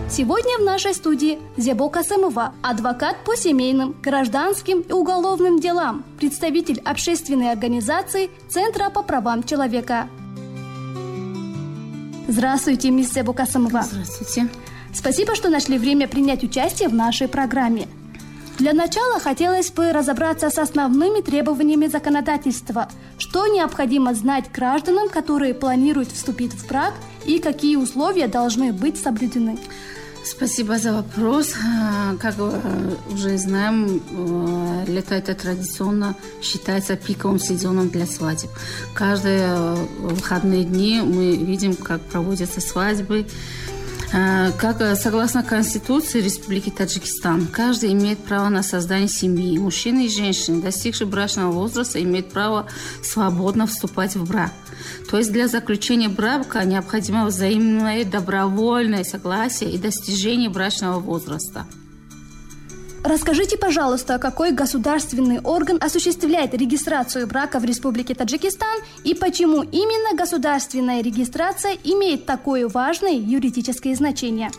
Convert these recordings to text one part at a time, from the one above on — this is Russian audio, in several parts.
Сегодня в нашей студии Зебо Касымова, адвокат по семейным, гражданским и уголовным делам, представитель общественной организации Центра по правам человека. Здравствуйте, мисс Зебо Касымова. Здравствуйте. Спасибо, что нашли время принять участие в нашей программе. Для начала хотелось бы разобраться с основными требованиями законодательства. Что необходимо знать гражданам, которые планируют вступить в брак, и какие условия должны быть соблюдены? Спасибо за вопрос. Как уже знаем, лето это традиционно считается пиковым сезоном для свадеб. Каждые выходные дни мы видим, как проводятся свадьбы. Как согласно Конституции Республики Таджикистан, каждый имеет право на создание семьи. Мужчины и женщины, достигшие брачного возраста, имеют право свободно вступать в брак. То есть для заключения брака необходимо взаимное добровольное согласие и достижение брачного возраста. Расскажите, пожалуйста, какой государственный орган осуществляет регистрацию брака в Республике Таджикистан и почему именно государственная регистрация имеет такое важное юридическое значение?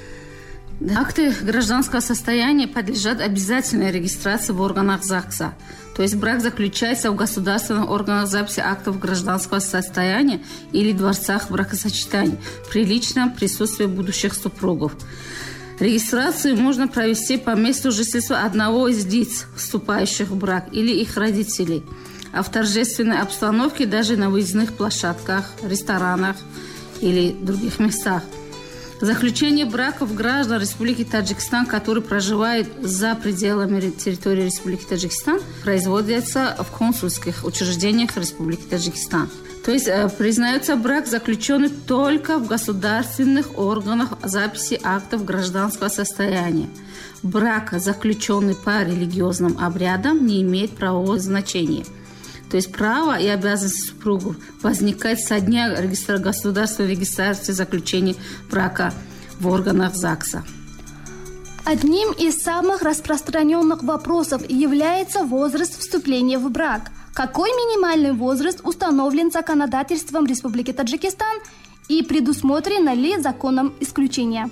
Акты гражданского состояния подлежат обязательной регистрации в органах ЗАГСа. То есть брак заключается в государственных органах записи актов гражданского состояния или дворцах бракосочетания при личном присутствии будущих супругов. Регистрацию можно провести по месту жительства одного из лиц, вступающих в брак, или их родителей, а в торжественной обстановке даже на выездных площадках, ресторанах или других местах. Заключение браков граждан Республики Таджикистан, которые проживают за пределами территории Республики Таджикистан, производится в консульских учреждениях Республики Таджикистан. То есть признается брак, заключенный только в государственных органах записи актов гражданского состояния. Брак, заключенный по религиозным обрядам, не имеет правового значения. То есть право и обязанности супругов возникает со дня государственной регистрации заключения брака в органах ЗАГСа. Одним из самых распространенных вопросов является возраст вступления в брак. Какой минимальный возраст установлен законодательством Республики Таджикистан и предусмотрено ли законом исключения?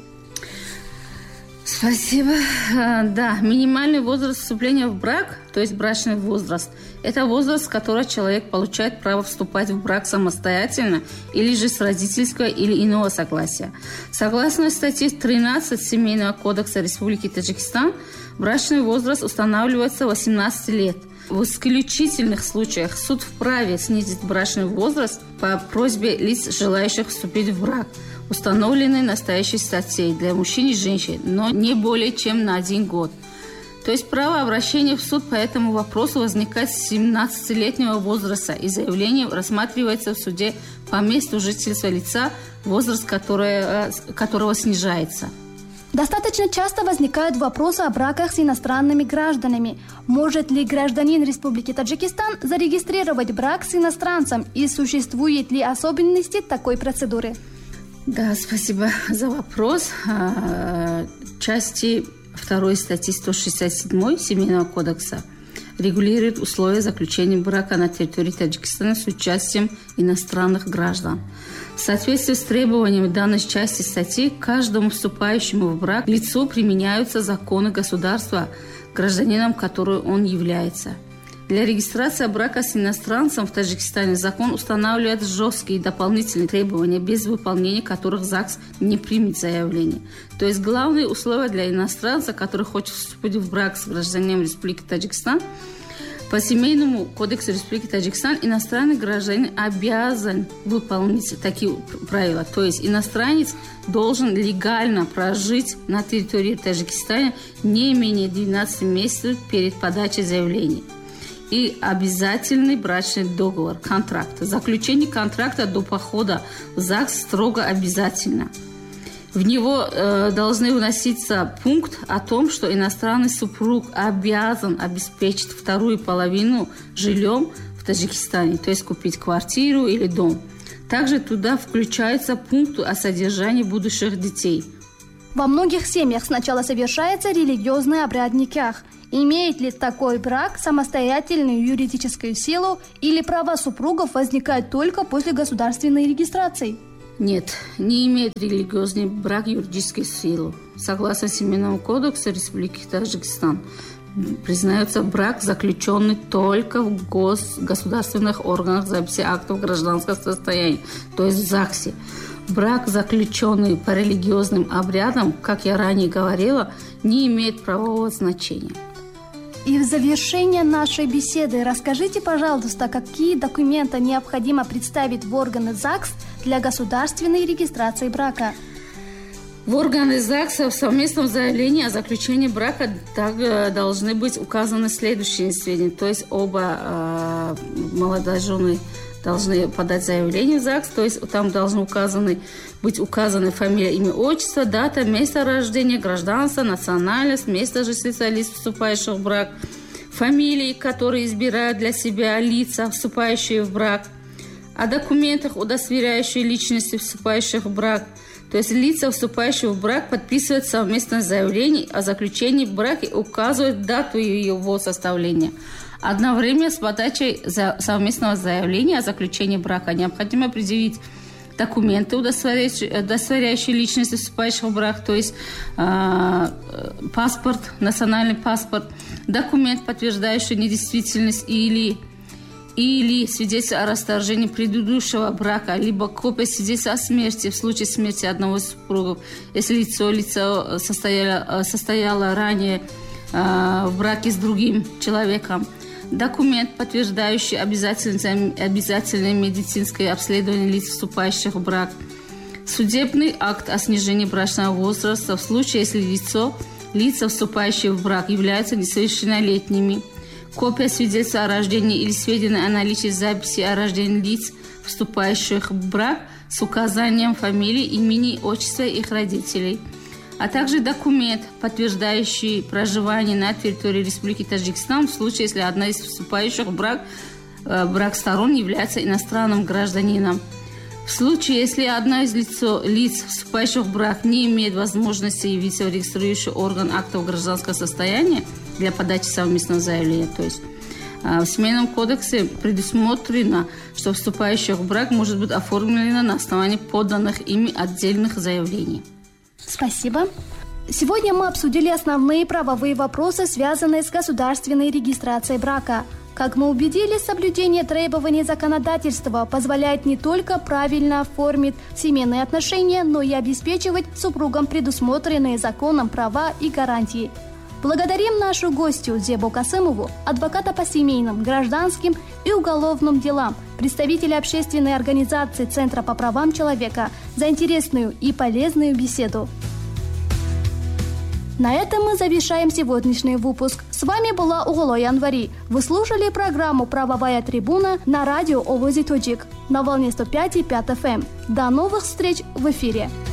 Спасибо. Да, минимальный возраст вступления в брак, то есть брачный возраст, это возраст, с которого человек получает право вступать в брак самостоятельно или же с родительского или иного согласия. Согласно статье 13 Семейного кодекса Республики Таджикистан, брачный возраст устанавливается 18 лет. В исключительных случаях суд вправе снизить брачный возраст по просьбе лиц, желающих вступить в брак, установленный настоящей статьей для мужчин и женщин, но не более чем на 1 год. То есть право обращения в суд по этому вопросу возникает с 17-летнего возраста, и заявление рассматривается в суде по месту жительства лица, возраст которого снижается. Достаточно часто возникают вопросы о браках с иностранными гражданами. Может ли гражданин Республики Таджикистан зарегистрировать брак с иностранцем, и существуют ли особенности такой процедуры? Да, спасибо за вопрос. Части 2 статьи 167 Семейного кодекса регулирует условия заключения брака на территории Таджикистана с участием иностранных граждан. В соответствии с требованиями данной части статьи, каждому вступающему в брак лицу применяются законы государства, гражданином которого он является. Для регистрации брака с иностранцем в Таджикистане закон устанавливает жесткие дополнительные требования, без выполнения которых ЗАГС не примет заявление. То есть главные условия для иностранца, который хочет вступить в брак с гражданином Республики Таджикистан, по Семейному кодексу Республики Таджикистан иностранный гражданин обязан выполнить такие правила. То есть иностранец должен легально прожить на территории Таджикистана не менее 12 месяцев перед подачей заявления. И обязательный брачный договор, контракт. Заключение контракта до похода в ЗАГС строго обязательно. В него должны вноситься пункт о том, что иностранный супруг обязан обеспечить вторую половину жильем в Таджикистане, то есть купить квартиру или дом. Также туда включается пункт о содержании будущих детей. Во многих семьях сначала совершается религиозный обряд никах. Имеет ли такой брак самостоятельную юридическую силу или права супругов возникают только после государственной регистрации? Нет, не имеет религиозный брак юридическую силу. Согласно Семейному кодексу Республики Таджикистан, признается брак, заключенный только в государственных органах записи актов гражданского состояния, то есть в ЗАГСе. Брак, заключенный по религиозным обрядам, как я ранее говорила, не имеет правового значения. И в завершение нашей беседы расскажите, пожалуйста, какие документы необходимо представить в органы ЗАГС для государственной регистрации брака? В органы ЗАГСа в совместном заявлении о заключении брака также должны быть указаны следующие сведения. То есть оба молодожены должны подать заявление в ЗАГС, то есть там должны быть указаны фамилия, имя, отчество, дата, место рождения, гражданство, национальность, место жительства лиц, вступающих в брак, фамилии, которые избирают для себя лица, вступающие в брак, о документах, удостоверяющих личности вступающих в брак. То есть лица, вступающие в брак, подписывают совместное заявление о заключении брака и указывают дату его составления. Одновременно с подачей совместного заявления о заключении брака необходимо предъявить документы, удостоверяющие личность вступающих в брак, то есть паспорт, национальный паспорт, документ, подтверждающий недействительность или свидетельство о расторжении предыдущего брака, либо копия свидетельства о смерти в случае смерти одного из супругов, если лицо состояло ранее в браке с другим человеком. Документ, подтверждающий обязательное медицинское обследование лиц, вступающих в брак. Судебный акт о снижении брачного возраста в случае, если лица, вступающие в брак, являются несовершеннолетними. Копия свидетельства о рождении или сведения о наличии записи о рождении лиц, вступающих в брак, с указанием фамилии, имени, отчества их родителей. А также документ, подтверждающий проживание на территории Республики Таджикистан в случае, если одна из вступающих в брак сторон является иностранным гражданином. В случае, если одна из лиц, вступающих в брак, не имеет возможности явиться в регистрирующий орган актов гражданского состояния для подачи совместного заявления, то есть в Семейном кодексе предусмотрено, что вступающих в брак может быть оформлено на основании поданных ими отдельных заявлений. Спасибо. Сегодня мы обсудили основные правовые вопросы, связанные с государственной регистрацией брака. Как мы убедились, соблюдение требований законодательства позволяет не только правильно оформить семейные отношения, но и обеспечивать супругам предусмотренные законом права и гарантии. Благодарим нашу гостью Зебу Касымову, адвоката по семейным, гражданским и уголовным делам, представителя общественной организации Центра по правам человека, за интересную и полезную беседу. На этом мы завершаем сегодняшний выпуск. С вами была Уголой Анвари. Вы слушали программу «Правовая трибуна» на радио Овози Тоджик на волне 105,5 FM. До новых встреч в эфире!